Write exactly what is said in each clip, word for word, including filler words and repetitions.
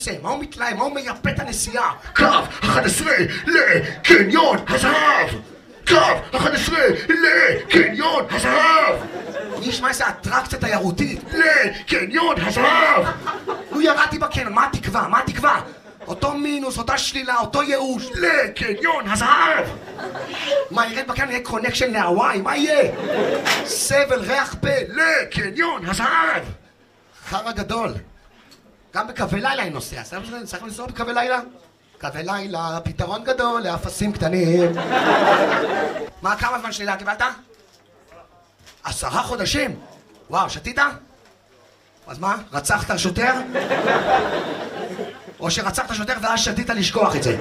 מה הוא מתלהם? מה הוא מייפה את הנסיעה? קו אחת עשרה לקניון הזהב! קו אחת עשרה לקניון הזהב! מי ישמע איזה אטרקציה תיירותית? לקניון הזהב! נו ירדתי בקניון, מה התקווה? מה התקווה? אותו מינוס, אותה שלילה, אותו ייאוש, לקניון הזהב! מה, ירד בקניון יהיה קונקשן להוואי? מה יהיה? סבל, ריח פה, לקניון הזהב! חרא גדול. גם בקווי לילה אני נוסע, צריך לנסוע בקווי לילה? קווי לילה, פתרון גדול לאפסים קטנים. מה, כמה זמן שלילה קיבלת? עשרה חודשים? וואו, שתית? אז מה, רצחת שוטר? או שרצחת שוטר ואז שתית לשכוח את זה?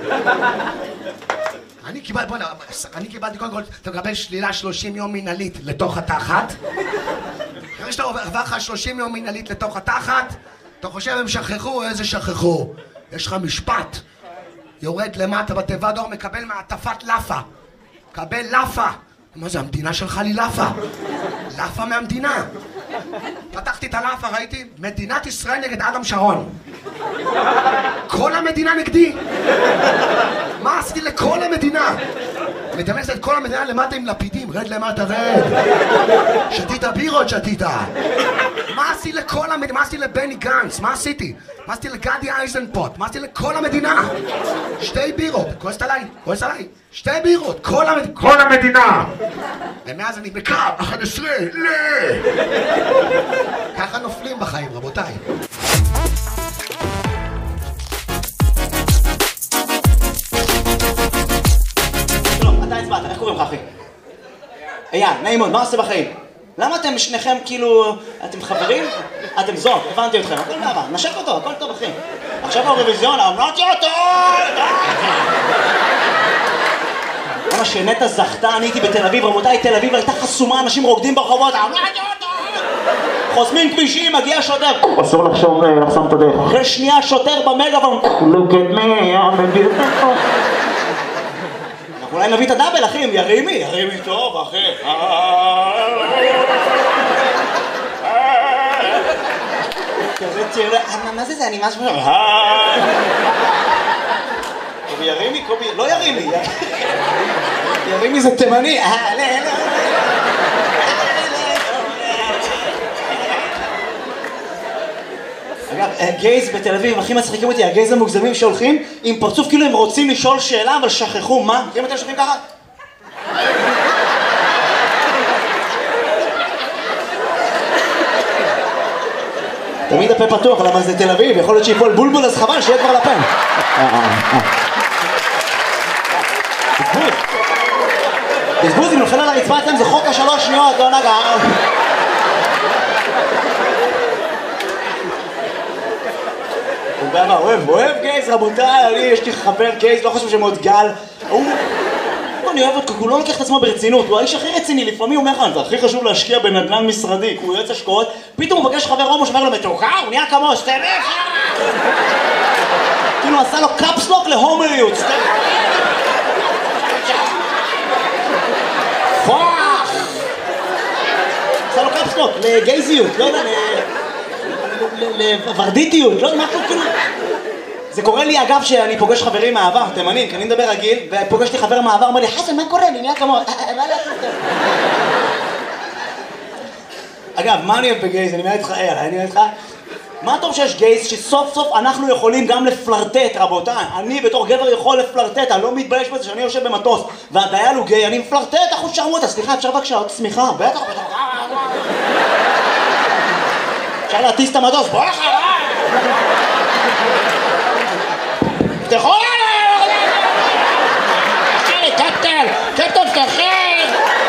אני קיבלתי, בוא'נה, אני קיבלתי קודם כל, אתה מקבל שלילה שלושים יום מנהלית לתוך התחת. אחרי שאתה עובר לך שלושים יום מנהלית לתוך התחת, אתה חושב הם שכחו? איזה שכחו? יש לך משפט. יורד למטה בתיבת דואר, מקבל מעטפת לאפה. קבל לאפה. מה זה, המדינה שלך לי לאפה? לאפה מהמדינה. פתחתי את הלאפה, ראיתי? מדינת ישראל נגד אדם שרון. כל המדינה נגדי. מה עשיתי לכל המדינה? מדמיינת את כל המדינה למטה עם לפידים. רד למטה, רד. שתית בירות, שתית. מה עשיתי לכל המדינה? מה עשיתי לבני גנץ? מה עשיתי? מה עשיתי לגדי אייזנפוט? מה עשיתי לכל המדינה? שתי בירות. כועסת עליי? כועסת עליי? שתי בירות. כל המדינה. כל המדינה. ומאז אני בקו אחת עשרה ל... ככה נופלים בחיים, רבותיי. שלום, אתה הצבעת, איך קוראים לך אחי? אייל, נעים מאוד, מה עושה בחיים? למה אתם שניכם כאילו... אתם חברים? אתם זוג, הבנתי אתכם, הכל מעבר, נשק אותו, הכל טוב אחי. עכשיו האירוויזיון, אמרתי אותו! למה שנטע זכתה, אני הייתי בתל אביב, רבותיי, תל אביב הייתה חסומה, אנשים רוקדים ברחובות, אמרתי אותו! חוסמים כבישים, מגיע שוטר, אסור לחשוב, לחסום את הדרך. אחרי שנייה שוטר במגאפון, look at me, I'm a beautiful. אולי נביא את הדאבל, אחי, ירימי, ירימי טוב, אחי. כזה צעיר, מה זה זה, אני משהו... קובי ירימי, קובי, לא ירימי. ירימי זה תימני. אגב, גייז בתל אביב, הכי מצחיקים אותי, הגייז המוגזמים שהולכים עם פרצוף כאילו הם רוצים לשאול שאלה, אבל שכחו, מה? מכירים אתם שולחים ככה? תמיד הפה פתוח, למה זה תל אביב, יכול להיות שיפול בולבול, אז חבל שיהיה כבר לפה. בזבוז. בזבוז, אם נופל על הרצפה אתם, זה חוק השלוש שניות, לא נגע. הוא אוהב, אוהב גייז, רבותיי, אני, יש לי חבר גייז, לא חושב שמות גל. הוא... אני אוהב אותו, הוא לא לוקח את עצמו ברצינות, הוא האיש הכי רציני, לפעמים הוא אומר לך, זה הכי חשוב להשקיע בנדל"ן משרדי, הוא יועץ השקעות, פתאום הוא פגש חבר הומו שאומר לו, מתוקה, הוא נהיה כמו סטמף! כאילו עשה לו קאפסלוק להומריות, סטמף! פוח! עשה לו קאפסלוק לגייזיות, לא יודע, לוורדיטיות, לא יודע, משהו כאילו... זה קורה לי אגב שאני פוגש חברים מהעבר, תימנים, כי אני מדבר רגיל, ופוגש לי חבר מהעבר, אומר לי, חסן, מה קורה? אני נהיה כמו... מה לעשות? אגב, מה אני אוהב בגייז? אני אומר איתך, אייל, אני אומר איתך, מה טוב שיש גייז שסוף סוף אנחנו יכולים גם לפלרטט, רבותיי. אני בתור גבר יכול לפלרטט, אני לא מתבייש בזה שאני יושב במטוס, והדייל הוא גיי, אני מפלרטט, אחוז שרמוטה, סליחה, אפשר בבקשה עוד סמיכה, בטח, בטח, אפשר להטיס את המטוס, בוא לך, תחול עליי! אחי, קפטן! קפטן, תחל!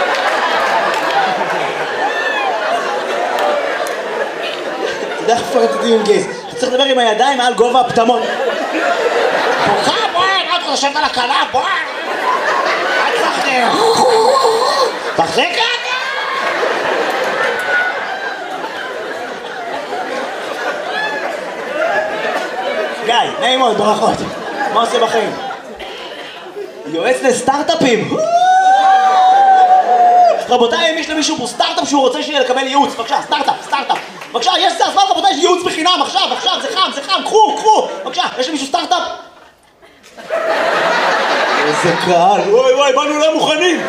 אתה יודע איך פרטטים עם גייז? אתה צריך לדבר עם הידיים מעל גובה הפטמון. בוכה, בואי! מה אתה חושבת על הכלה? בואי! אל תפחד! תחזיקה! גיא, נעים מאוד, ברכות. מה עושה בחיים? יועץ לסטארט-אפים. רבותיי, אם יש למישהו פה סטארט-אפ שהוא רוצה שיהיה לקבל ייעוץ, בבקשה, סטארט-אפ, סטארט-אפ. בבקשה, יש זה הזמן, רבותיי, יש ייעוץ בחינם, עכשיו, עכשיו, זה חם, זה חם, קחו, קחו. בבקשה, יש למישהו סטארט-אפ? איזה קהל, וואי וואי, באנו לא מוכנים.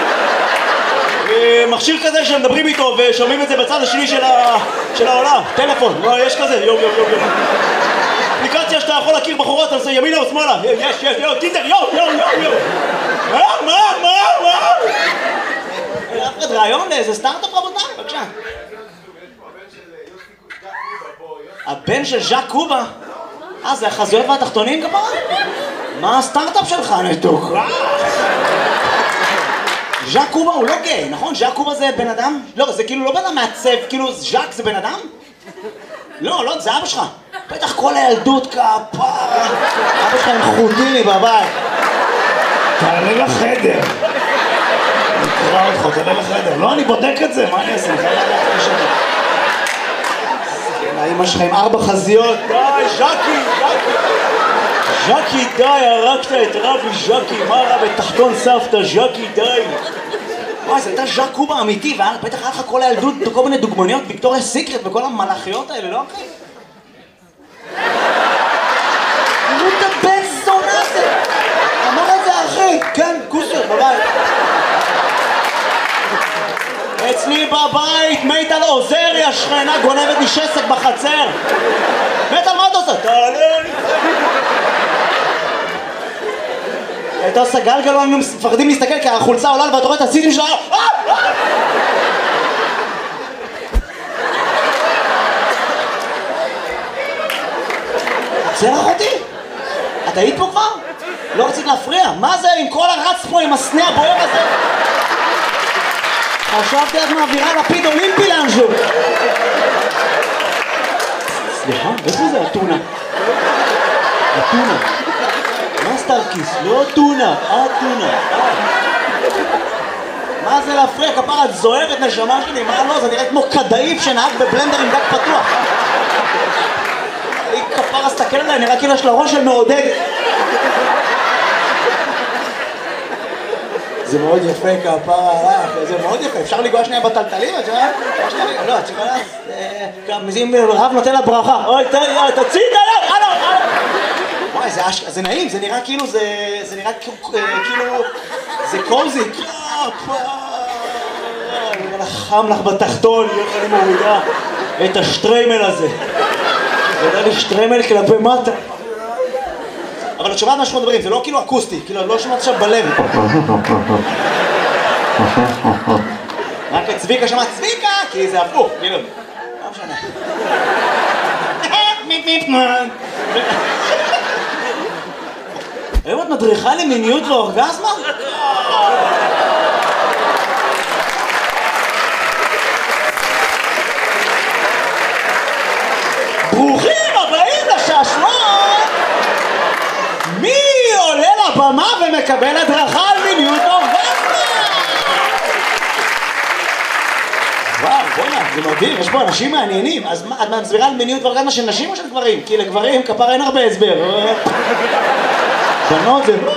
מכשיר כזה שמדברים איתו ושומעים את זה בצד השני של העולם, טלפון, יש כזה, יום יום יום יום. אפליקציה שאתה יכול להכיר בחורות, אתה עושה ימינה או שמאלה, יש, יש, יו, טינדר, יו, יו, יו, יו. מה, מה, מה, מה? אף אחד רעיון לאיזה סטארט-אפ רבותיי, בבקשה. הבן של ז'אק קובה? אה, זה החזויות והתחתונים כמובן? מה הסטארט-אפ שלך, נתוק? ז'אק קובה הוא לא גיי, נכון? ז'אק קובה זה בן אדם? לא, זה כאילו לא בן אדם מעצב, כאילו ז'אק זה בן אדם? לא, לא, זה אבא שלך. בטח כל הילדות כפרה. אבא שלך עם חוטיני בבית. תעלה לחדר. נקרא אותך, תעלה לחדר. לא, אני בודק את זה, מה אני אעשה? האמא שלך עם ארבע חזיות. די, ז'קי, ז'קי. ז'קי, די, הרגת את רבי ז'קי. מה רע בתחתון סבתא, ז'קי, די. וואי, זה הייתה ז'אק קובה אמיתי, ובטח היה לך כל הילדות, כל מיני דוגמניות, ויקטוריה סיקרט וכל המלאכיות האלה, לא אחי? תראו את הבן זונה הזה! אמר את זה אחי! כן, כוסיות, בבית. אצלי בבית, מיטל עוזריה, שכנה גונבת לי שסק בחצר. מיטל, מה אתה עושה? תעלה לי! אתה עושה גלגל, אנחנו מפחדים להסתכל כי החולצה עולה ואתה רואה את הציטים שלה. צרח אותי? את היית פה כבר? לא רצית להפריע? מה זה עם כל הרץ פה עם הסנה הבוער הזה? חשבתי את מעבירה לפיד אולימפי לאנשהו. סליחה, איפה זה הטונה? הטונה. מה סטארקיס? לא טונה, הטונה. מה זה להפריע? כפרה, את זוהרת נשמה שלי, מה לא? זה נראה כמו כדאיף שנהג בבלנדר עם דק פתוח. היא כפרה, סתכל עליה, נראה כאילו יש לה ראש של מעודד. זה מאוד יפה כפרה, זה מאוד יפה, אפשר לגוע שנייה בטלטלים? לא, את שכנה, גם אם רב נותן לה ברכה, אוי, תוציא את היד, הלו, הלו. וואי, זה נעים, זה נראה כאילו, זה נראה כאילו, זה קוזי. חם לך בתחתון, איך אני מורידה את השטריימל הזה. זה יודע לי שטריימל כלפי מטה. אבל את שומעת מה שאנחנו מדברים, זה לא כאילו אקוסטי, כאילו לא שומעת עכשיו בלב. רק את צביקה שמעת צביקה, כי זה הפוך, כאילו. לא משנה. היום את מדריכה למיניות ואורגזמה? ברוכים הבאים לשעשועון! מי עולה לבמה ומקבל הדרכה על מיניות ואורגזמה? וואו, בוא'נה, זה מדהים, יש פה אנשים מעניינים. אז את מסבירה על מיניות ואורגזמה של נשים או של גברים? כי לגברים כפר אין הרבה הסבר. בנות זה...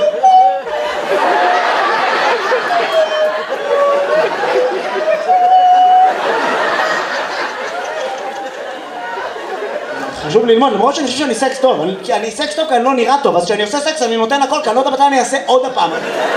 חשוב ללמוד, למרות שאני חושב שאני סקס טוב, כי אני סקס טוב כי אני לא נראה טוב, אז כשאני עושה סקס אני נותן הכל, כי אני לא יודע מתי אני אעשה עוד הפעם.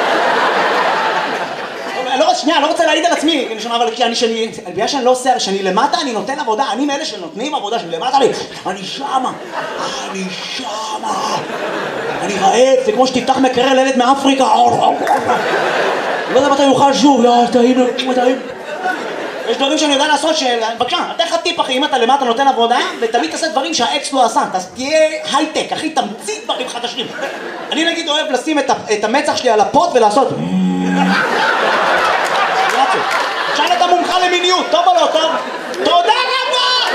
לא, שנייה, אני לא רוצה להעיד על עצמי, אבל כי אני, בגלל שאני לא עושה, שאני למטה אני נותן עבודה, אני מאלה שנותנים עבודה, שאני למטה לי, אני שמה, אני שמה, אני רעב, זה כמו שתפתח מקרר לילד מאפריקה, לא יודע מתי יוכל שוב, לא, טעים, טעים. יש דברים שאני יודע לעשות של... בבקשה, אתה לך טיפ אחי, אם אתה למטה נותן עבודה, ותמיד תעשה דברים שהאקס לא עשה, תהיה הייטק, אחי, תמציא דברים חדשים. אני נגיד אוהב לשים את המצח שלי על הפוט ולעשות... שאל את המומחה למיניות, טוב או לא טוב? תודה רבה!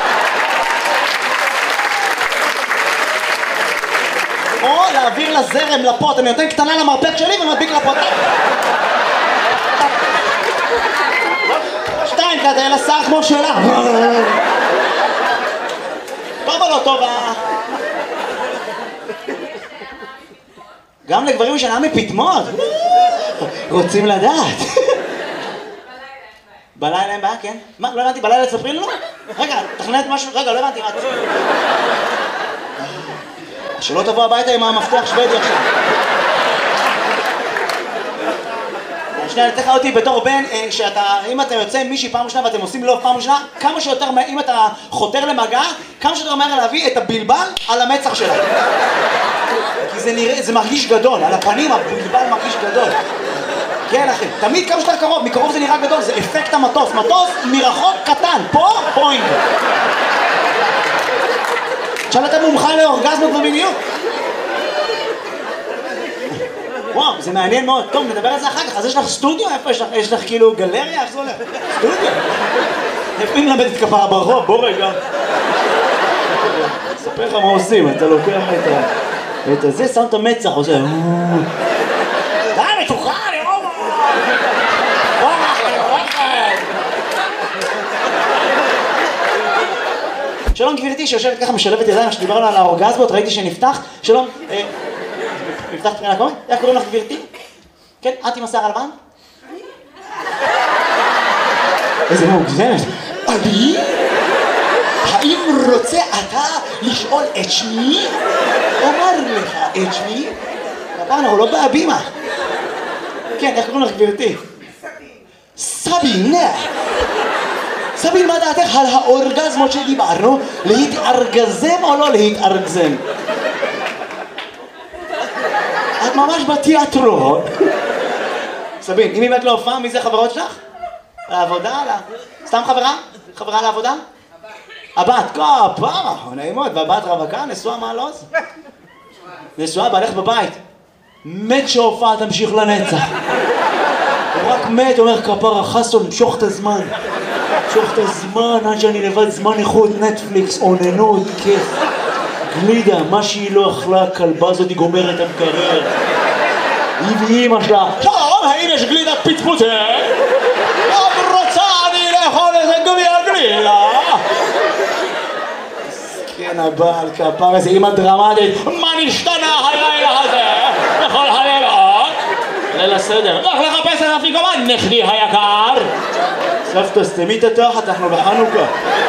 או להעביר לזרם לפוט, אני נותן קטנה למרפק שלי ומדביק לפוט. שתיים, כזה, אלא שר כמו שלה. טוב או לא טוב? גם לגברים משנה מפתמות. רוצים לדעת. בלילה אין בעיה, כן? מה? לא הבנתי, בלילה תספרי לנו? רגע, תכננת משהו? רגע, לא הבנתי, מה? שלא תבוא הביתה עם המפתח שוודי עכשיו. שנייה, נתן לך אותי בתור בן, שאתה, אם אתה יוצא עם מישהי פעם ראשונה ואתם עושים לוב פעם ראשונה, כמה שיותר, אם אתה חותר למגע, כמה שיותר מהר להביא את הבלבל על המצח שלה. כי זה נראה, זה מרגיש גדול, על הפנים הבלבל מרגיש גדול. כן אחי, תמיד כמה שיותר קרוב, מקרוב זה נראה גדול, זה אפקט המטוס, מטוס מרחוק קטן, פה פוינט. עכשיו אתה מומחה לאורגזמות במיניות. וואו, זה מעניין מאוד. טוב, נדבר על זה אחר כך. אז יש לך סטודיו? איפה יש לך? יש לך כאילו גלריה? איך זה הולך? סטודיו? איפה היא מלמדת כפרה ברחוב? בוא רגע. אספר לך מה עושים, אתה לוקח את הזה, שם את המצח, עושה... די, מתוחה, אני רואה! בוא, אני רואה! שלום גבירתי שיושבת ככה משלבת ידיים שדיברנו על האורגזמות, ראיתי שנפתח. שלום, נפתח פרינה קומן? איך קוראים לך גבירתי? כן, את עם השיער הלבן? איזה מוגזמת. אני? האם רוצה אתה לשאול את שמי? אומר לך את שמי? אבל אנחנו לא בהבימה. כן, איך קוראים לך גבירתי? סבין. סבין, מה דעתך על האורגזמות שדיברנו? להתארגזם או לא להתארגזם? את ממש בתיאטרון. סבין, אם באמת לא הופעה, מי זה חברות שלך? לעבודה? סתם חברה? חברה לעבודה? הבת, כפרה, נעימות, והבת רווקה, נשואה מעלוז? נשואה, בעלך בבית. מת שהופעה תמשיך לנצח. הוא רק מת, אומר כפרה, חסון, משוך את הזמן. משוך את הזמן, עד שאני לבד זמן איכות, נטפליקס, עוננות, כיף. גלידה, מה שהיא לא אכלה, הכלבה הזאת היא גומרת את המקרר. היא ואימא שלה, שלום, האם יש גלידת פטפוטה? עוד רוצה אני לאכול איזה גביע גלידה. כן, הבעל כפר, איזה אימא דרמטית. מה נשתנה הלילה הזה? בכל הלילות? ליל הסדר. לך לחפש את אפיקומן, נכדי היקר. סבתא, סתמי את התחת, אנחנו בחנוכה.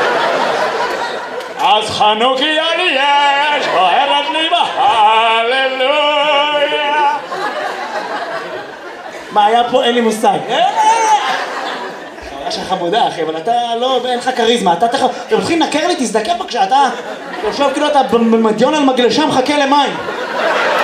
אז חנוכיה לי יש, אוהבת לי בהללויה. מה היה פה? אין לי מושג. היה שלך חמודה אחי, אבל אתה לא, אין לך כריזמה. אתה תכף, אתם מתחילים לנקר לי, תזדקף בבקשה, אתה יושב כאילו אתה במדיון על מגלשה מחכה למים.